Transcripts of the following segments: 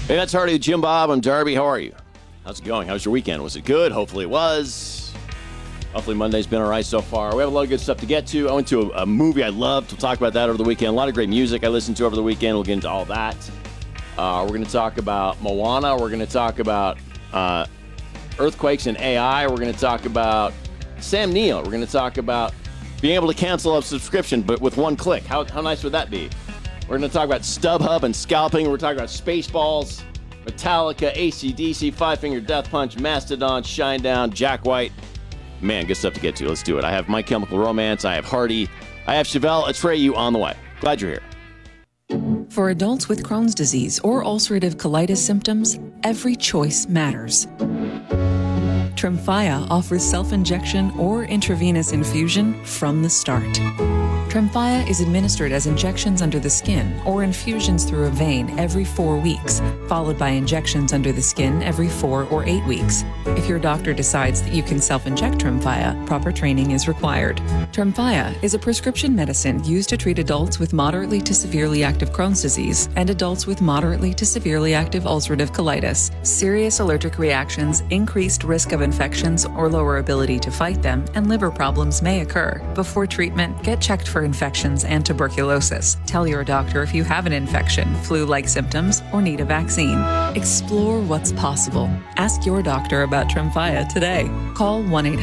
Hey, that's Hardy, Jim Bob. I'm Darby. How are you? How's it going? How's your weekend? Was it good? Hopefully it was. Hopefully Monday's been all right so far. We have a lot of good stuff to get to. I went to a movie I loved. We'll talk about that over the weekend. A lot of great music I listened to over the weekend. We'll get into all that. We're going to talk about Moana. We're going to talk about earthquakes and AI. We're going to talk about Sam Neill. We're going to talk about being able to cancel a subscription, but with one click. How nice would that be? We're going to talk about StubHub and scalping. We're talking about Spaceballs, Metallica, AC/DC, Five Finger Death Punch, Mastodon, Shinedown, Jack White. Man, good stuff to get to. Let's do it. I have My Chemical Romance. I have Hardy. I have Chevelle Atreyu on the way. Glad you're here. For adults with Crohn's disease or ulcerative colitis symptoms, every choice matters. Tremfya offers self-injection or intravenous infusion from the start. Tremfya is administered as injections under the skin or infusions through a vein every 4 weeks, followed by injections under the skin every 4 or 8 weeks. If your doctor decides that you can self-inject Tremfya, proper training is required. Tremfya is a prescription medicine used to treat adults with moderately to severely active Crohn's disease and adults with moderately to severely active ulcerative colitis. Serious allergic reactions, increased risk of infections or lower ability to fight them, and liver problems may occur. Before treatment, get checked for infections and tuberculosis. Tell your doctor if you have an infection, flu-like symptoms, or need a vaccine. Explore what's possible. Ask your doctor about Tremfya today. Call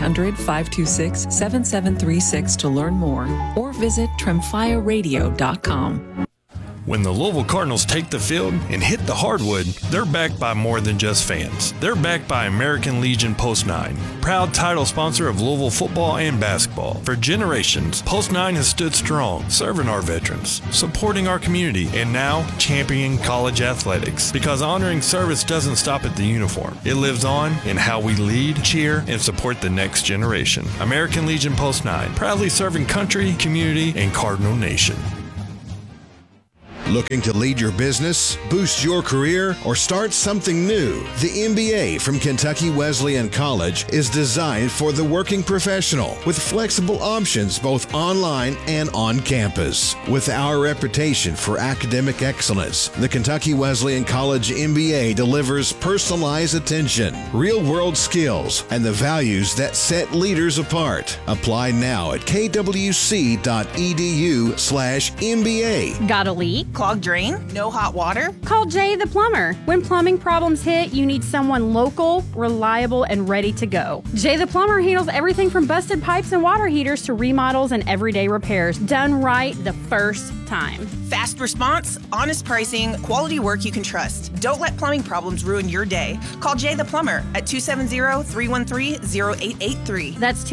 1-800-526-7736 to learn more or visit tremfyaradio.com. When the Louisville Cardinals take the field and hit the hardwood, they're backed by more than just fans. They're backed by American Legion Post 9, proud title sponsor of Louisville football and basketball. For generations, Post 9 has stood strong, serving our veterans, supporting our community, and now championing college athletics. Because honoring service doesn't stop at the uniform. It lives on in how we lead, cheer, and support the next generation. American Legion Post 9, proudly serving country, community, and Cardinal Nation. Looking to lead your business, boost your career, or start something new? The MBA from Kentucky Wesleyan College is designed for the working professional with flexible options both online and on campus. With our reputation for academic excellence, the Kentucky Wesleyan College MBA delivers personalized attention, real-world skills, and the values that set leaders apart. Apply now at kwc.edu/MBA. Got a leak? Clogged drain? No hot water? Call Jay the Plumber. When plumbing problems hit, you need someone local, reliable, and ready to go. Jay the Plumber handles everything from busted pipes and water heaters to remodels and everyday repairs, done right the first time. Fast response, honest pricing, quality work you can trust. Don't let plumbing problems ruin your day. Call Jay the Plumber at 270-313-0883. That's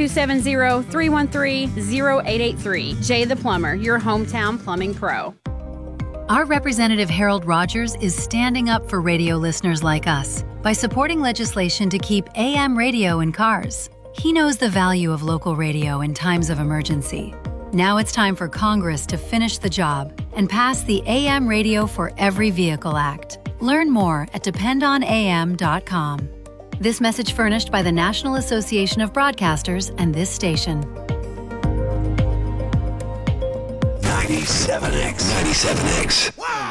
270-313-0883. Jay the Plumber, your hometown plumbing pro. Our representative Harold Rogers is standing up for radio listeners like us by supporting legislation to keep AM radio in cars. He knows the value of local radio in times of emergency. Now it's time for Congress to finish the job and pass the AM Radio for Every Vehicle Act. Learn more at dependonam.com. This message furnished by the National Association of Broadcasters and this station. 97X. 97X. Wow.